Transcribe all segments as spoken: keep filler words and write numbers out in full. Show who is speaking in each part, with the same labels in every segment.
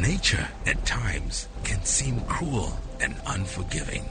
Speaker 1: Nature at times can seem cruel and unforgiving.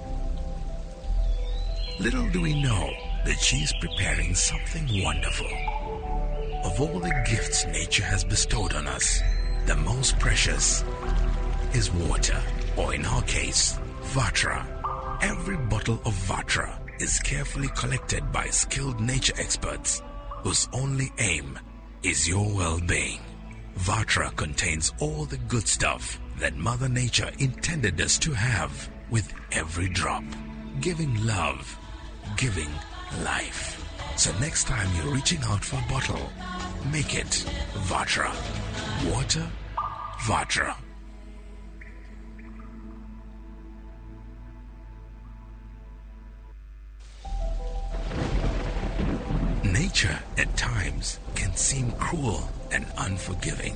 Speaker 1: Little do we know that she's preparing something wonderful. Of all the gifts nature has bestowed on us, the most precious is water, or in our case, Vatra. Every bottle of Vatra is carefully collected by skilled nature experts whose only aim is your well-being. Vatra contains all the good stuff that Mother Nature intended us to have with every drop, giving love, giving life. So next time you're reaching out for a bottle, make it Vatra. Water, Vatra. Nature at times can seem cruel and unforgiving.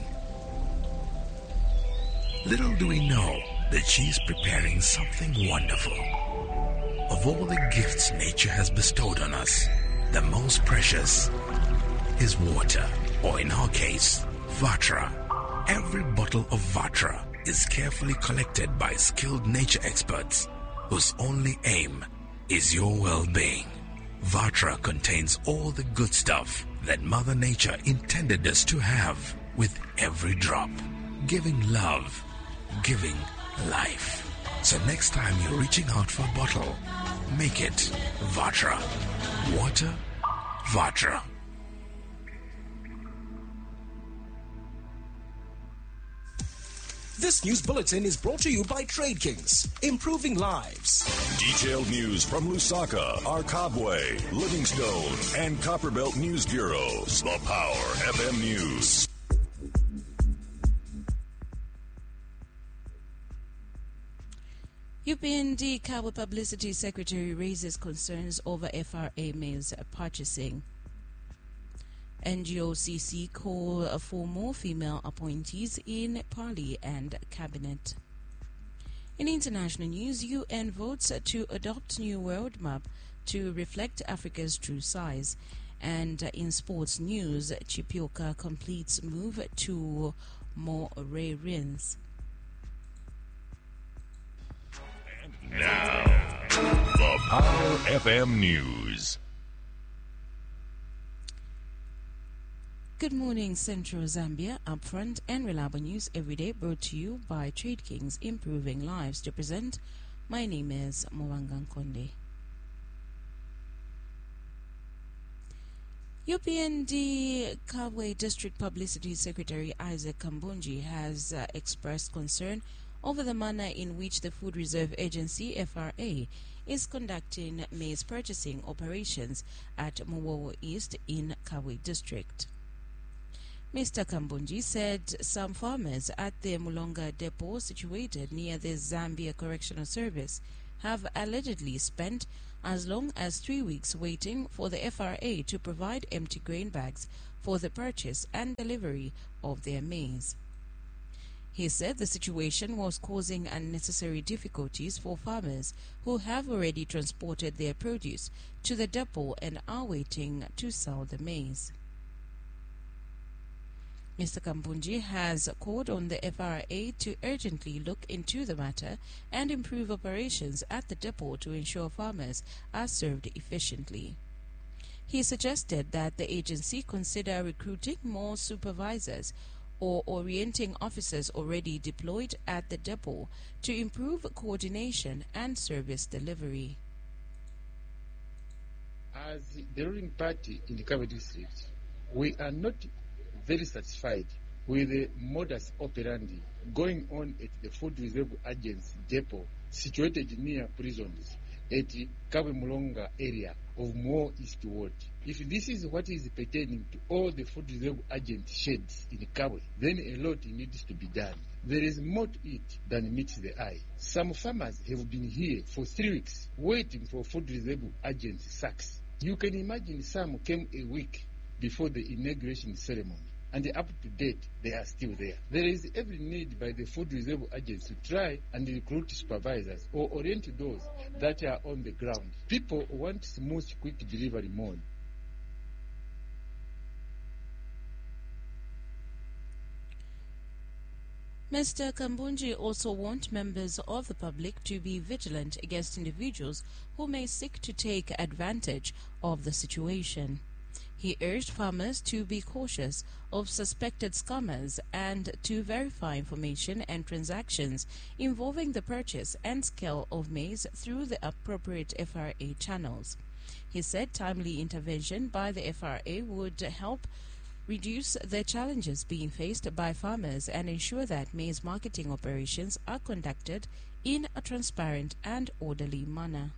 Speaker 1: Little do we know that she's preparing something wonderful. Of all the gifts nature has bestowed on us, the most precious is water, or in our case, Vatra. Every bottle of Vatra is carefully collected by skilled nature experts whose only aim is your well-being. Vatra contains all the good stuff that Mother Nature intended us to have with every drop, giving love, giving life. So next time you're reaching out for a bottle, make it Vatra. Water, Vatra.
Speaker 2: This news bulletin is brought to you by Trade Kings, improving lives.
Speaker 3: Detailed news from Lusaka, Arkabwe, Livingstone, and Copperbelt News Bureaus. The Power F M News.
Speaker 4: U P N D Kabwe Publicity Secretary raises concerns over F R A maize purchasing. N G O C C call for more female appointees in Parliament and Cabinet. In international news, U N votes to adopt new world map to reflect Africa's true size. And in sports news, Chipioka completes move to more Rins.
Speaker 3: And now, the Power F M News.
Speaker 4: Good morning, Central Zambia. Upfront and reliable news every day brought to you by Trade Kings, improving lives. To present, my name is Mwanga Nkonde. U P N D Kabwe District Publicity Secretary Isaac Kambunji has uh, expressed concern over the manner in which the Food Reserve Agency, F R A, is conducting maize purchasing operations at Muwowo East in Kabwe District. Mister Kambunji said some farmers at the Mulonga depot situated near the Zambia Correctional Service have allegedly spent as long as three weeks waiting for the F R A to provide empty grain bags for the purchase and delivery of their maize. He said the situation was causing unnecessary difficulties for farmers who have already transported their produce to the depot and are waiting to sell the maize. Mister Kambunji has called on the F R A to urgently look into the matter and improve operations at the depot to ensure farmers are served efficiently. He suggested that the agency consider recruiting more supervisors or orienting officers already deployed at the depot to improve coordination and service delivery.
Speaker 5: As the ruling party in the Kabwe district, we are not very satisfied with the modus operandi going on at the Food Reserve Agency depot situated near prisons at Kabwe Mulonga area of Mo East Ward. If this is what is pertaining to all the Food Reserve Agent sheds in Kabwe, then a lot needs to be done. There is more to it than meets the eye. Some farmers have been here for three weeks waiting for Food Reserve Agent sacks. You can imagine some came a week before the inauguration ceremony, and up to date, they are still there. There is every need by the Food Reserve Agents to try and recruit supervisors or orient those that are on the ground. People want smooth, quick delivery mode.
Speaker 4: Mister Kambunji also warned members of the public to be vigilant against individuals who may seek to take advantage of the situation. He urged farmers to be cautious of suspected scammers and to verify information and transactions involving the purchase and sale of maize through the appropriate F R A channels. He said timely intervention by the F R A would help reduce the challenges being faced by farmers and ensure that maize marketing operations are conducted in a transparent and orderly manner.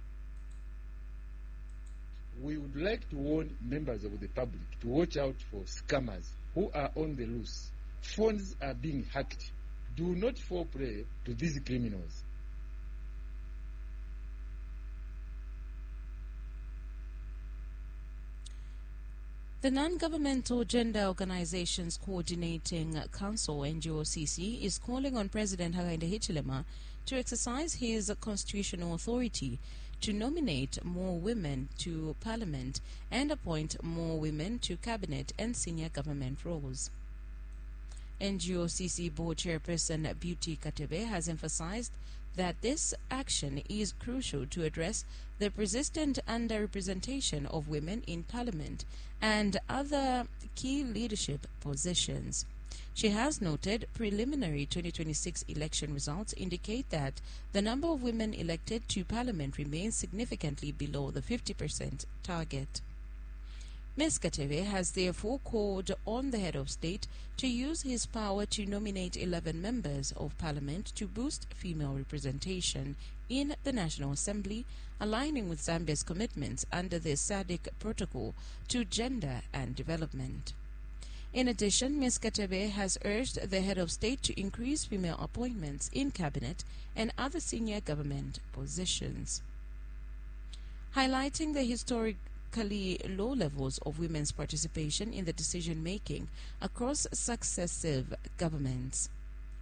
Speaker 5: We would like to warn members of the public to watch out for scammers who are on the loose. Phones are being hacked. Do not fall prey to these criminals.
Speaker 4: The Non-Governmental Gender Organizations Coordinating Council, N G O C C, is calling on President Hakainde Hichilema to exercise his constitutional authority to nominate more women to Parliament and appoint more women to Cabinet and senior government roles. N G O C C Board Chairperson Beauty Katebe has emphasized that this action is crucial to address the persistent underrepresentation of women in Parliament and other key leadership positions. She has noted preliminary twenty twenty-six election results indicate that the number of women elected to Parliament remains significantly below the fifty percent target. Miz Katebe has therefore called on the head of state to use his power to nominate eleven members of Parliament to boost female representation in the National Assembly, aligning with Zambia's commitments under the S A D C Protocol to Gender and Development. In addition, Miz Katebe has urged the head of state to increase female appointments in cabinet and other senior government positions. Highlighting the historically low levels of women's participation in the decision-making across successive governments.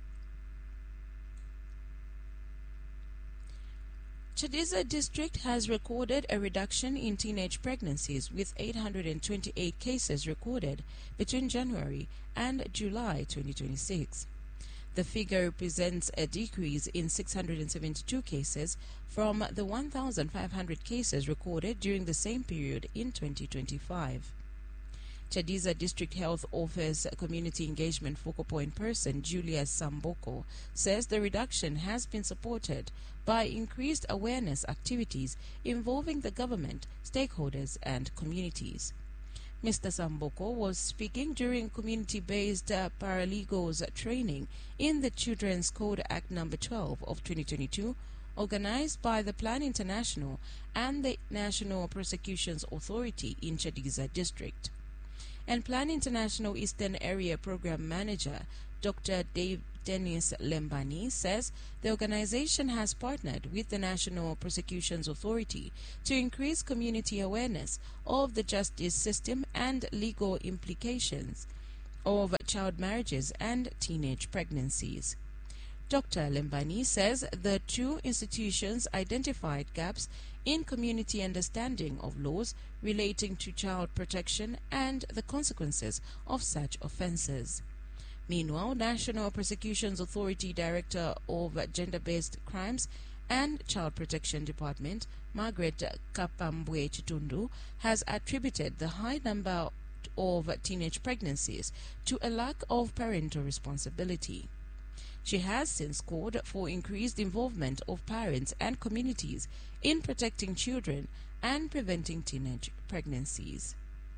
Speaker 4: Chadiza district has recorded a reduction in teenage pregnancies with eight hundred twenty-eight cases recorded between January and July twenty twenty-six. The figure represents a decrease in six hundred seventy-two cases from the one thousand five hundred cases recorded during the same period in twenty twenty-five. Chadiza District Health Office Community Engagement Focal Point Person Julia Samboko says the reduction has been supported by increased awareness activities involving the government, stakeholders and communities. Mister Samboko was speaking during community-based uh, paralegals training in the Children's Code Act number twelve of twenty twenty-two, organized by the Plan International and the National Prosecutions Authority in Chadiza District. And Plan International Eastern Area Program Manager Doctor Dave Dennis Lembani says the organization has partnered with the National Prosecutions Authority to increase community awareness of the justice system and legal implications of child marriages and teenage pregnancies. Doctor Lembani says the two institutions identified gaps in community understanding of laws relating to child protection and the consequences of such offenses. Meanwhile, National Prosecutions Authority Director of Gender-Based Crimes and Child Protection Department, Margaret Kapambwe Chitundu, has attributed the high number of teenage pregnancies to a lack of parental responsibility. She has since called for increased involvement of parents and communities in protecting children and preventing teenage pregnancies.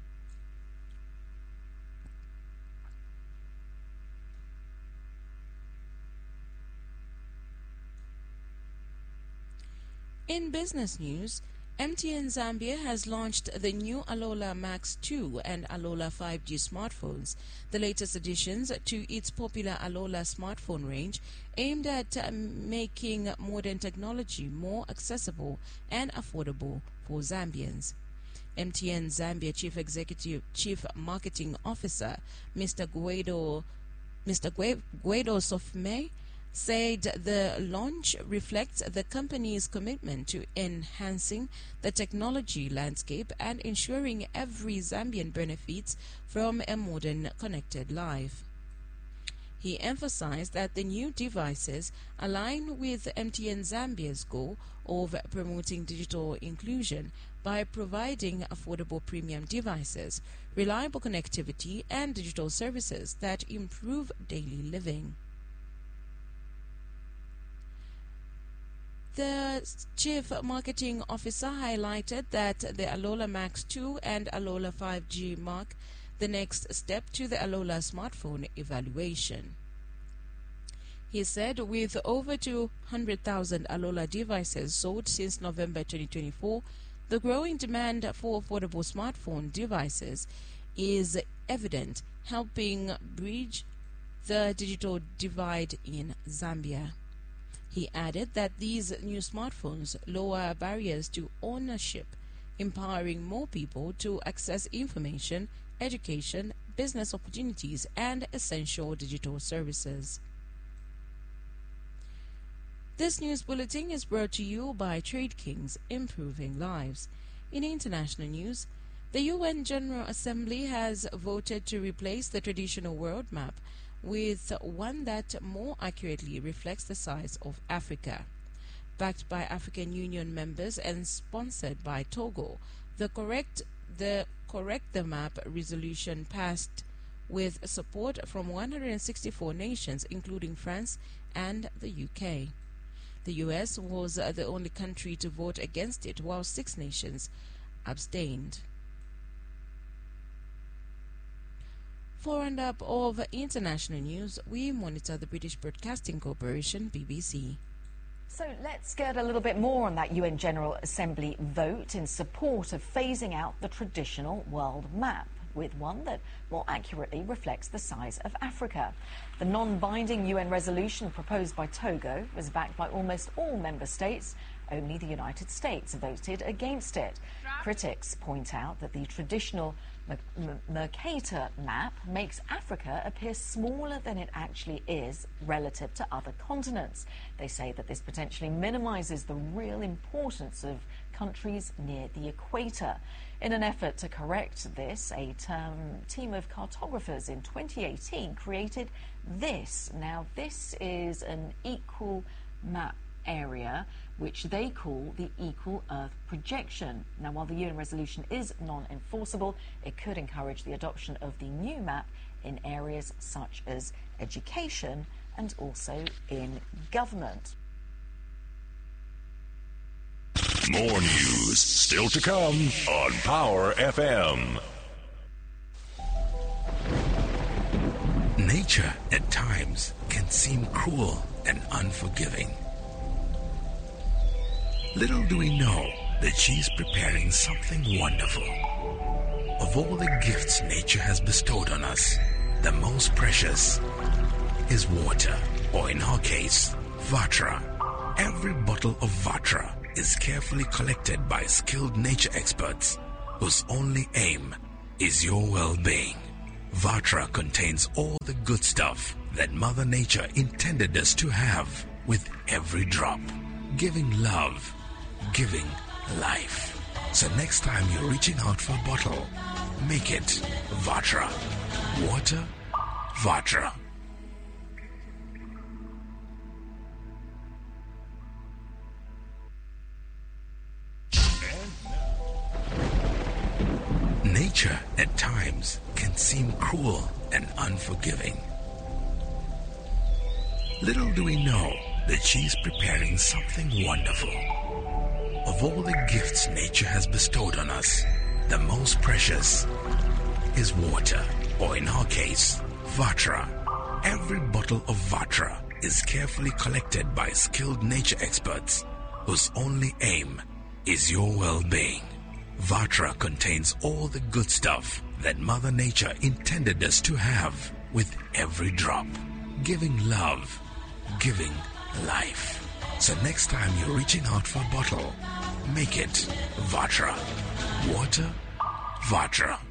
Speaker 4: In business news, M T N Zambia has launched the new Alola Max two and Alola five G smartphones, the latest additions to its popular Alola smartphone range, aimed at uh, making modern technology more accessible and affordable for Zambians. M T N Zambia Chief Executive Chief Marketing Officer Mister Guido Mister Guido Sofme said the launch reflects the company's commitment to enhancing the technology landscape and ensuring every Zambian benefits from a modern connected life. He emphasized that the new devices align with M T N Zambia's goal of promoting digital inclusion by providing affordable premium devices, reliable connectivity, and digital services that improve daily living. The Chief Marketing Officer highlighted that the Alola Max two and Alola five G mark the next step to the Alola smartphone evaluation. He said with over two hundred thousand Alola devices sold since November twenty twenty-four, the growing demand for affordable smartphone devices is evident, helping bridge the digital divide in Zambia. He added that these new smartphones lower barriers to ownership, empowering more people to access information, education, business opportunities, and essential digital services. This news bulletin is brought to you by Trade Kings, improving lives. In international news, the U N General Assembly has voted to replace the traditional world map with one that more accurately reflects the size of Africa. Backed by African Union members and sponsored by Togo, the correct the correct the map resolution passed with support from one hundred sixty-four nations, including France and the U K. The U S was the only country to vote against it, while six nations abstained. For a roundup of international news, we monitor the British Broadcasting Corporation, B B C.
Speaker 6: So let's get a little bit more on that U N General Assembly vote in support of phasing out the traditional world map with one that more accurately reflects the size of Africa. The non-binding U N resolution proposed by Togo was backed by almost all member states. Only the United States voted against it. Critics point out that the traditional Mercator map makes Africa appear smaller than it actually is relative to other continents. They say that this potentially minimises the real importance of countries near the equator. In an effort to correct this, a term, team of cartographers in twenty eighteen created this. Now, this is an equal map area, which they call the Equal Earth Projection. Now, while the U N resolution is non-enforceable, it could encourage the adoption of the new map in areas such as education and also in government.
Speaker 3: More news still to come on Power F M.
Speaker 1: Nature at times can seem cruel and unforgiving. Little do we know that she's preparing something wonderful. Of all the gifts nature has bestowed on us, the most precious is water, or in her case, Vatra. Every bottle of Vatra is carefully collected by skilled nature experts whose only aim is your well-being. Vatra contains all the good stuff that Mother Nature intended us to have with every drop, giving love, giving life. So next time you're reaching out for a bottle, make it Vatra. Water, Vatra. Nature at times can seem cruel and unforgiving. Little do we know that she's preparing something wonderful. Of all the gifts nature has bestowed on us, the most precious is water, or in her case, Vatra. Every bottle of Vatra is carefully collected by skilled nature experts whose only aim is your well-being. Vatra contains all the good stuff that Mother Nature intended us to have with every drop, giving love, giving life. So next time you're reaching out for a bottle, make it Vatra. Water, Vatra.